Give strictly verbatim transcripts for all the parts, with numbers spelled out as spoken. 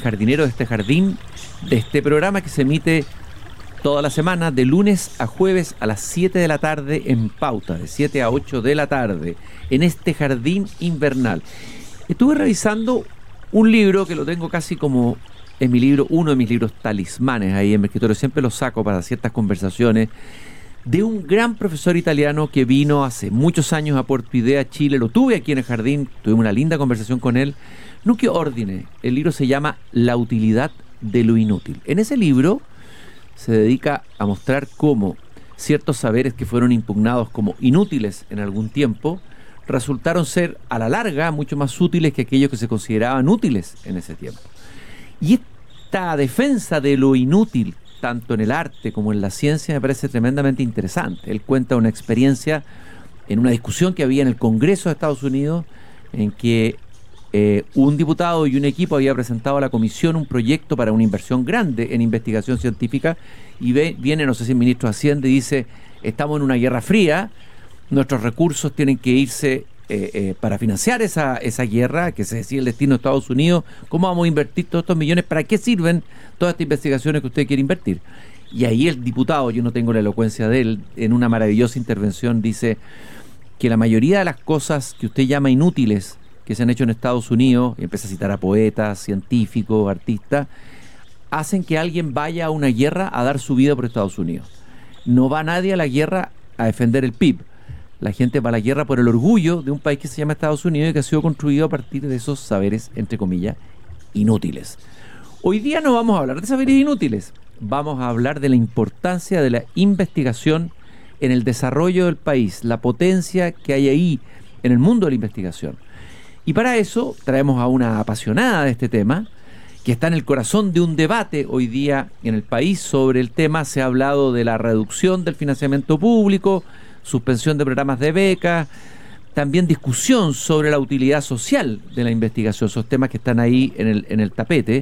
jardinero de este jardín, de este programa que se emite toda la semana, de lunes a jueves a las siete de la tarde en pauta, de siete a ocho de la tarde, en este jardín invernal. Estuve revisando un libro que lo tengo casi como en mi libro, uno de mis libros talismanes ahí en mi escritorio, siempre lo saco para ciertas conversaciones, de un gran profesor italiano que vino hace muchos años a Porto Idea, Chile. Lo tuve aquí en el jardín, tuvimos una linda conversación con él. Nuccio Ordine, el libro se llama La utilidad de lo inútil. En ese libro se dedica a mostrar cómo ciertos saberes que fueron impugnados como inútiles en algún tiempo resultaron ser a la larga mucho más útiles que aquellos que se consideraban útiles en ese tiempo. Y esta defensa de lo inútil, tanto en el arte como en la ciencia, me parece tremendamente interesante. Él cuenta una experiencia en una discusión que había en el Congreso de Estados Unidos, en que eh, un diputado y un equipo había presentado a la comisión un proyecto para una inversión grande en investigación científica, y ve, viene, no sé si el ministro de Hacienda, y dice: estamos en una guerra fría, nuestros recursos tienen que irse eh, eh, para financiar esa, esa guerra, que se decide el destino de Estados Unidos. ¿Cómo vamos a invertir todos estos millones? ¿Para qué sirven todas estas investigaciones que usted quiere invertir? Y ahí el diputado, yo no tengo la elocuencia de él, en una maravillosa intervención dice que la mayoría de las cosas que usted llama inútiles que se han hecho en Estados Unidos, y empieza a citar a poetas, científicos, artistas, hacen que alguien vaya a una guerra a dar su vida por Estados Unidos. No va nadie a la guerra a defender el P I B. La gente va a la guerra por el orgullo de un país que se llama Estados Unidos y que ha sido construido a partir de esos saberes, entre comillas, inútiles. Hoy día no vamos a hablar de saberes inútiles, vamos a hablar de la importancia de la investigación en el desarrollo del país, la potencia que hay ahí en el mundo de la investigación. Y para eso traemos a una apasionada de este tema, que está en el corazón de un debate hoy día en el país sobre el tema. Se ha hablado de la reducción del financiamiento público, suspensión de programas de becas, también discusión sobre la utilidad social de la investigación, esos temas que están ahí en el, en el tapete.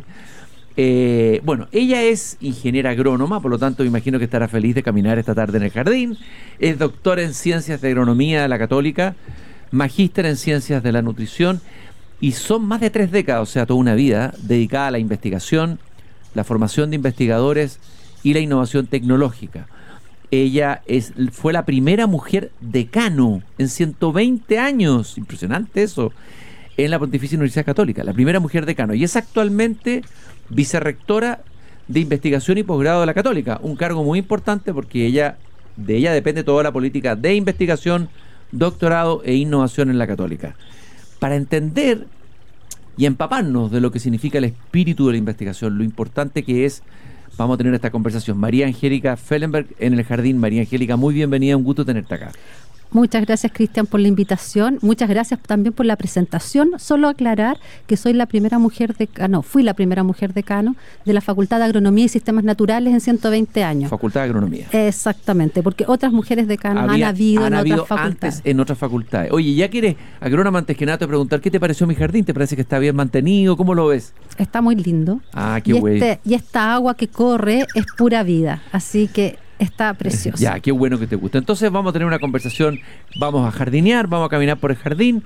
Eh, bueno, ella es ingeniera agrónoma, por lo tanto me imagino que estará feliz de caminar esta tarde en el jardín. Es doctora en Ciencias de Agronomía de la Católica, magíster en Ciencias de la Nutrición, y son más de tres décadas, o sea, toda una vida dedicada a la investigación, la formación de investigadores y la innovación tecnológica. Ella es, fue la primera mujer decano en ciento veinte años, impresionante eso, en la Pontificia Universidad Católica, la primera mujer decano, y es actualmente vicerrectora de investigación y posgrado de la Católica, un cargo muy importante porque ella, de ella depende toda la política de investigación, doctorado e innovación en la Católica. Para entender y empaparnos de lo que significa el espíritu de la investigación, lo importante que es, vamos a tener esta conversación. María Angélica Fellenberg en el jardín. María Angélica, muy bienvenida, un gusto tenerte acá. Muchas gracias, Cristian, por la invitación. Muchas gracias también por la presentación. Solo aclarar que soy la primera mujer decano, fui la primera mujer decano de la Facultad de Agronomía y Sistemas Naturales en ciento veinte años. Facultad de Agronomía. Exactamente, porque otras mujeres decanos Había, han habido han en habido otras facultades. Antes en otras facultades. Oye, ya que eres agrónoma, antes que nada te preguntar, ¿qué te pareció mi jardín? ¿Te parece que está bien mantenido? ¿Cómo lo ves? Está muy lindo. Ah, qué y bueno. Este, y esta agua que corre es pura vida, así que está precioso. Ya, qué bueno que te gusta. Entonces vamos a tener una conversación, vamos a jardinear, vamos a caminar por el jardín.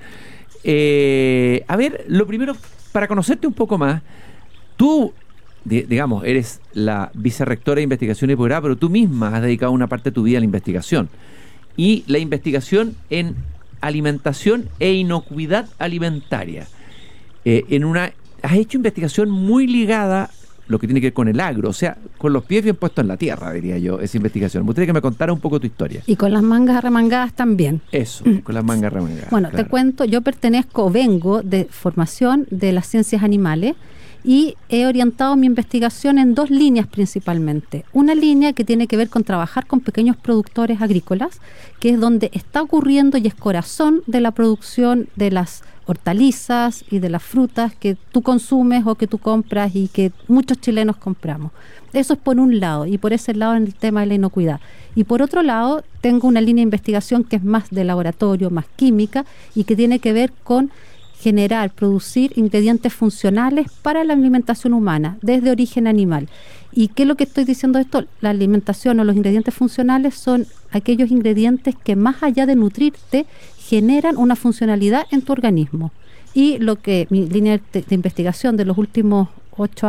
Eh, a ver, lo primero, para conocerte un poco más, tú, di- digamos, eres la vicerrectora de investigación y posgrado, pero tú misma has dedicado una parte de tu vida a la investigación. Y la investigación en alimentación e inocuidad alimentaria. Eh, en una, has hecho investigación muy ligada lo que tiene que ver con el agro, o sea, con los pies bien puestos en la tierra, diría yo, esa investigación. Me gustaría que me contara un poco tu historia. Y con las mangas arremangadas también. Eso, con las mangas remangadas. Bueno, claro. Te cuento, yo pertenezco, vengo de formación de las ciencias animales y he orientado mi investigación en dos líneas principalmente. Una línea que tiene que ver con trabajar con pequeños productores agrícolas, que es donde está ocurriendo y es corazón de la producción de las hortalizas y de las frutas que tú consumes o que tú compras y que muchos chilenos compramos. Eso es por un lado, y por ese lado en el tema de la inocuidad. Y por otro lado, tengo una línea de investigación que es más de laboratorio, más química, y que tiene que ver con generar, producir ingredientes funcionales para la alimentación humana, desde origen animal. ¿Y qué es lo que estoy diciendo de esto? La alimentación o los ingredientes funcionales son aquellos ingredientes que, más allá de nutrirte, generan una funcionalidad en tu organismo. Y lo que mi línea de, de investigación de los últimos ocho